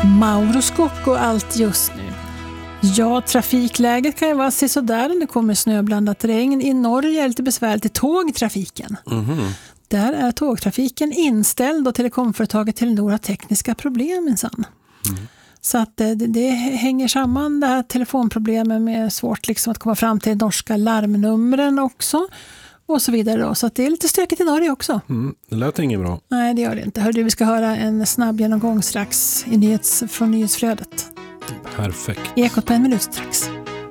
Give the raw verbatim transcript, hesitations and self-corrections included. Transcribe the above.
Mauro Scocco och allt just nu. Ja, trafikläget kan ju vara så sådär när det kommer snöblandat regn. I Norge är det lite besvärligt i tågtrafiken. Mm-hmm. Där är tågtrafiken inställd och telekomföretaget Telenor har tekniska problem minsann. Mm. Så att det, det hänger samman det här telefonproblemen med svårt liksom att komma fram till norska larmnumren också. Och så vidare då. Så att det är lite stökigt i Norge också. Mm, det lät inget bra. Nej, det gör det inte. Hörde, vi ska höra en snabb genomgång strax i nyhets, från nyhetsflödet. Perfekt. Ekot på en minut strax.